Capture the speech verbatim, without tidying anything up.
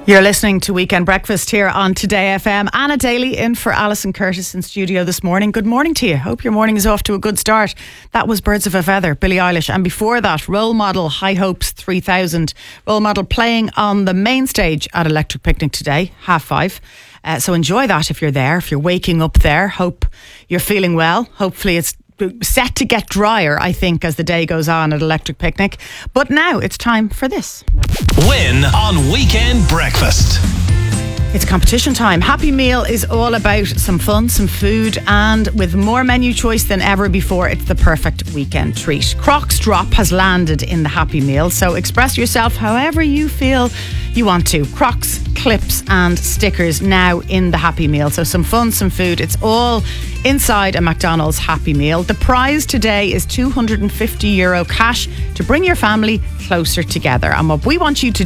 You're listening to Weekend Breakfast here on Today F M. Anna Daly in for Alison Curtis in studio this morning. Good morning to you. Hope your morning is off to a good start. That was Birds of a Feather, Billie Eilish. And before that, Role Model, High Hopes three thousand. Role Model playing on the main stage at Electric Picnic today, half five. Uh, so enjoy that if you're there, if you're waking up there. Hope you're feeling well. Hopefully it's set to get drier, I think, as the day goes on at Electric Picnic. But now it's time for this. Win on Weekend Breakfast. It's competition time. Happy Meal is all about some fun, some food, and with more menu choice than ever before, it's the perfect weekend treat. Crocs Drop has landed in the Happy Meal, so express yourself however you feel you want to. Crocs, clips and stickers now in the Happy Meal. So some fun, some food. It's all inside a McDonald's Happy Meal. The prize today is two hundred fifty euro cash to bring your family closer together. And what we want you to